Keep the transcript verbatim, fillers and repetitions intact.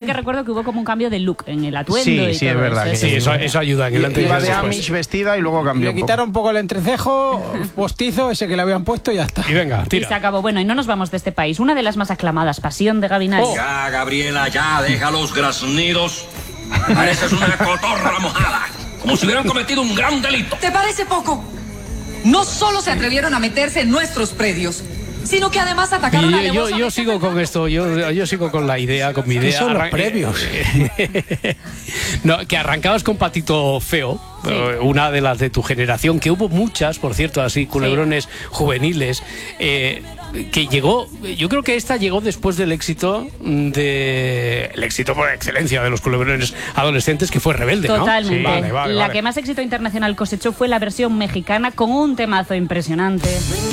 que recuerdo que hubo como un cambio de look en el atuendo. Sí, y sí, todo es verdad. eso. Que Sí, sí, eso, eso ayuda en el antes y Iba el de después. Amish vestida y luego cambió Le un poco. quitaron un poco el entrecejo postizo, ese que le habían puesto y ya está. Y venga, Y se tira. acabó. Bueno, y no nos vamos de este país. Una de las más aclamadas, Pasión de Gavilanes. Oh. Ya, Gabriela, ya, deja los graznidos. Pareces una cotorra mojada. Como si hubieran cometido un gran delito. ¿Te parece poco? No solo se atrevieron a meterse en nuestros predios, sino que además atacaron Y a yo, yo, yo sigo con esto, yo, yo sigo con la idea, con mi idea. ¿Qué son los Arran- previos? No, que arrancabas con Patito Feo, Sí. eh, una de las de tu generación, que hubo muchas, por cierto, así, culebrones juveniles, eh, que llegó, yo creo que esta llegó después del éxito de el éxito por excelencia de los culebrones adolescentes, que fue Rebelde, ¿no? Totalmente. Sí, vale, vale, la vale. que más éxito internacional cosechó fue la versión mexicana con un temazo impresionante.